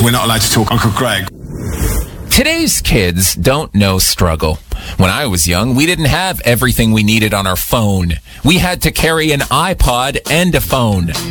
We're not allowed to talk. Uncle Greg. Today's kids don't know struggle. When I was young, we didn't have everything we needed on our phone. We had to carry an iPod and a phone.